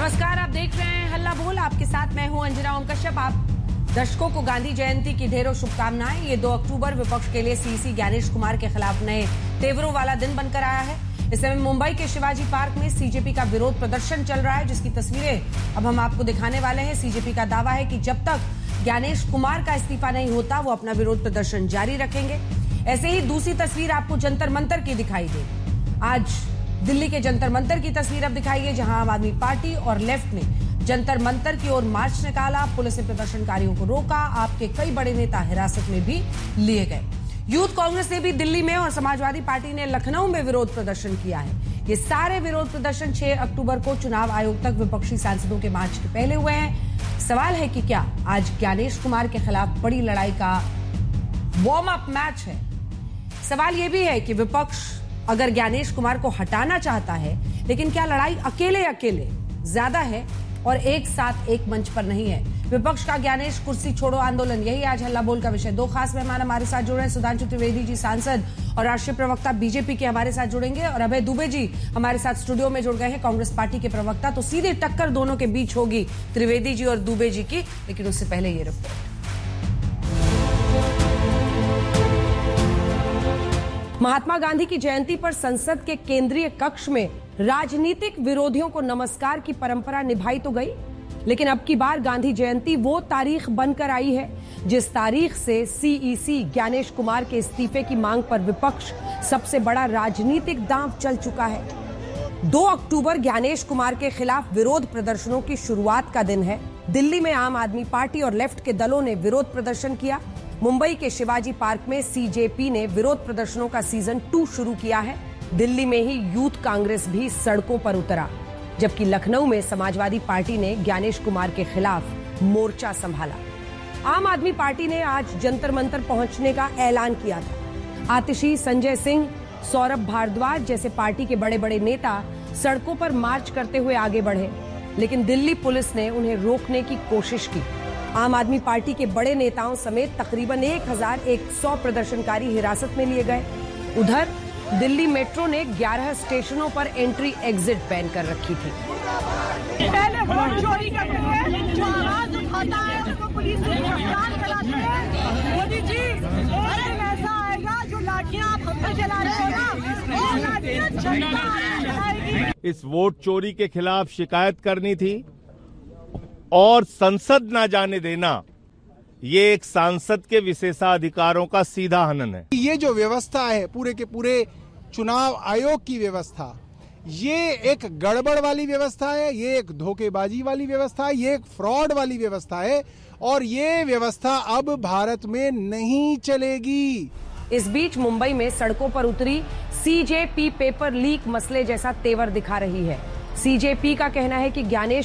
नमस्कार, आप देख रहे हैं हल्ला बोल। आपके साथ मैं हूं अंजना ओम कश्यप। आप दर्शकों को गांधी जयंती की ढेरों शुभकामनाएं। ये 2 अक्टूबर विपक्ष के लिए सीसी ज्ञानेश कुमार के खिलाफ नए तेवरों वाला दिन बनकर आया है। इस समय मुंबई के शिवाजी पार्क में सीजेपी का विरोध प्रदर्शन चल रहा है, जिसकी तस्वीरें अब हम आपको दिखाने वाले हैं। सीजेपी का दावा है कि जब तक ज्ञानेश कुमार का इस्तीफा नहीं होता, वो अपना विरोध प्रदर्शन जारी रखेंगे। ऐसे ही दूसरी तस्वीर आपको जंतर मंतर की दिखाई दे। आज दिल्ली के जंतर मंतर की तस्वीर अब दिखाई है, जहां आम आदमी पार्टी और लेफ्ट ने जंतर मंतर की ओर मार्च निकाला। पुलिस ने प्रदर्शनकारियों को रोका। आपके कई बड़े नेता हिरासत में भी लिए गए। यूथ कांग्रेस ने भी दिल्ली में और समाजवादी पार्टी ने लखनऊ में विरोध प्रदर्शन किया है। ये सारे विरोध प्रदर्शन 6 अक्टूबर को चुनाव आयोग तक विपक्षी सांसदों के मार्च के पहले हुए हैं। सवाल है कि क्या आज ज्ञानेश कुमार के खिलाफ बड़ी लड़ाई का वार्म अप मैच है? सवाल यह भी है कि विपक्ष अगर ज्ञानेश कुमार को हटाना चाहता है, लेकिन क्या लड़ाई अकेले अकेले ज्यादा है और एक साथ एक मंच पर नहीं है? विपक्ष का ज्ञानेश कुर्सी छोड़ो आंदोलन, यही आज हल्ला बोल का विषय। 2 खास मेहमान हमारे साथ जुड़े हैं। सुधांशु त्रिवेदी जी, सांसद और राष्ट्रीय प्रवक्ता बीजेपी के, हमारे साथ जुड़ेंगे, और अभय दुबे जी हमारे साथ स्टूडियो में जुड़ गए हैं, कांग्रेस पार्टी के प्रवक्ता। तो सीधे टक्कर दोनों के बीच होगी, त्रिवेदी जी और दुबे जी की। लेकिन उससे पहले ये रिपोर्ट। महात्मा गांधी की जयंती पर संसद के केंद्रीय कक्ष में राजनीतिक विरोधियों को नमस्कार की परंपरा निभाई तो गई, लेकिन अब की बार गांधी जयंती वो तारीख बनकर आई है जिस तारीख से सीईसी ज्ञानेश कुमार के इस्तीफे की मांग पर विपक्ष सबसे बड़ा राजनीतिक दांव चल चुका है। 2 अक्टूबर ज्ञानेश कुमार के खिलाफ विरोध प्रदर्शनों की शुरुआत का दिन है। दिल्ली में आम आदमी पार्टी और लेफ्ट के दलों ने विरोध प्रदर्शन किया। मुंबई के शिवाजी पार्क में सीजेपी ने विरोध प्रदर्शनों का सीजन 2 शुरू किया है। दिल्ली में ही यूथ कांग्रेस भी सड़कों पर उतरा, जबकि लखनऊ में समाजवादी पार्टी ने ज्ञानेश कुमार के खिलाफ मोर्चा संभाला। आम आदमी पार्टी ने आज जंतर मंतर पहुंचने का ऐलान किया था। आतिशी, संजय सिंह, सौरभ भारद्वाज जैसे पार्टी के बड़े बड़े नेता सड़कों पर मार्च करते हुए आगे बढ़े, लेकिन दिल्ली पुलिस ने उन्हें रोकने की कोशिश की। आम आदमी पार्टी के बड़े नेताओं समेत तकरीबन 1100 प्रदर्शनकारी हिरासत में लिए गए। उधर दिल्ली मेट्रो ने 11 स्टेशनों पर एंट्री एग्जिट बैन कर रखी थी। पहले वोट चोरी करते हैं, जो आवाज उठाता है उसको पुलिस से गिरफ्तार कराते हैं। मोदी जी, एक दिन ऐसा आएगा जो लाठियां आप हम पे चला रहे हो ना, वो लाठियां जनता चलाएगी। इस वोट चोरी के खिलाफ शिकायत करनी थी और संसद ना जाने देना, ये एक सांसद के विशेषाधिकारों का सीधा हनन है। ये जो व्यवस्था है, पूरे के पूरे चुनाव आयोग की व्यवस्था, ये एक गड़बड़ वाली व्यवस्था है, ये एक धोखेबाजी वाली व्यवस्था है, ये एक फ्रॉड वाली व्यवस्था है, और ये व्यवस्था अब भारत में नहीं चलेगी। इस बीच मुंबई में सड़कों पर उतरी सीजेपी पेपर लीक मसले जैसा तेवर दिखा रही है। सीजेपी का कहना है कि ज्ञानेश